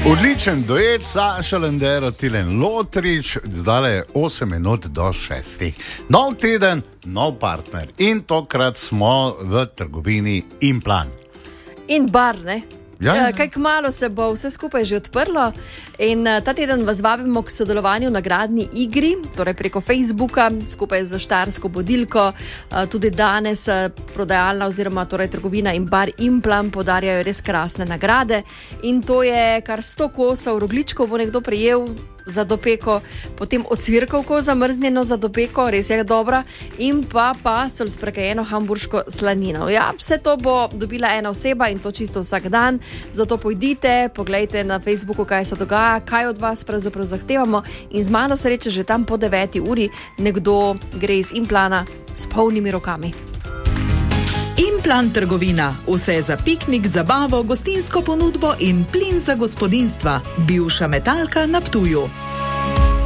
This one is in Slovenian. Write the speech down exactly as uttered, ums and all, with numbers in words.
Odličen duet, Saša Lendero, Tilen Lotrič, zdaj je osem minut do šestih. Nov teden, nov partner in tokrat smo v trgovini Implan. In bar, ne? Ja, ja. Kaj kmalu se bo vse skupaj že odprlo in ta teden vas vabimo k sodelovanju v nagradni igri, torej preko Facebooka, skupaj z Štajersko bodilko. Tudi danes prodajalna oziroma torej trgovina in bar Implan podarjajo res krasne nagrade in to je kar sto kosov rogljičkov bo nekdo prejel za dopeko, potem ocvirkovko zamrznjeno za dopeko, res je dobra, in pa pasel s prekajeno hamburško slanino. Ja, vse to bo dobila ena oseba in to čisto vsak dan, zato pojdite, poglejte na Facebooku, kaj se dogaja, kaj od vas pravzaprav zahtevamo in z malo sreče že tam po deveti uri nekdo gre iz Implana s polnimi rokami. Implan trgovina. Vse za piknik, zabavo, gostinsko ponudbo in plin za gospodinstva. Bivša Metalka na Ptuju.